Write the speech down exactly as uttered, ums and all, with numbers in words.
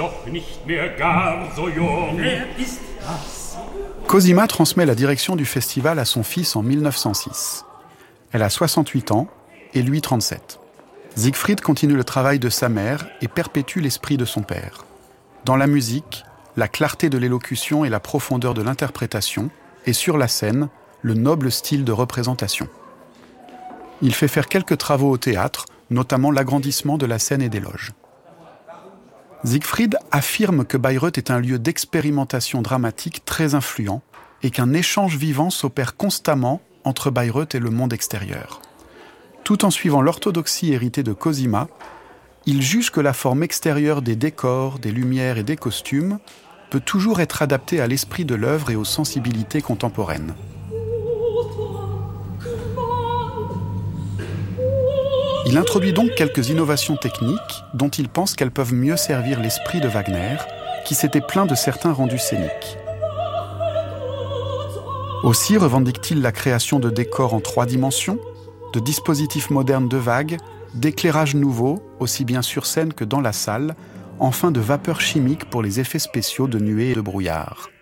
doch nicht mehr gar so jung. Wer ist das? Cosima transmet la direction du festival à son fils en mille neuf cent six. Elle a soixante-huit ans et lui trente-sept. Siegfried continue le travail de sa mère et perpétue l'esprit de son père. Dans la musique, la clarté de l'élocution et la profondeur de l'interprétation, et sur la scène, le noble style de représentation. Il fait faire quelques travaux au théâtre, notamment l'agrandissement de la scène et des loges. Siegfried affirme que Bayreuth est un lieu d'expérimentation dramatique très influent et qu'un échange vivant s'opère constamment entre Bayreuth et le monde extérieur. Tout en suivant l'orthodoxie héritée de Cosima, il juge que la forme extérieure des décors, des lumières et des costumes peut toujours être adaptée à l'esprit de l'œuvre et aux sensibilités contemporaines. Il introduit donc quelques innovations techniques dont il pense qu'elles peuvent mieux servir l'esprit de Wagner, qui s'était plaint de certains rendus scéniques. Aussi revendique-t-il la création de décors en trois dimensions, de dispositifs modernes de vagues, d'éclairages nouveaux, aussi bien sur scène que dans la salle, enfin de vapeurs chimiques pour les effets spéciaux de nuées et de brouillard.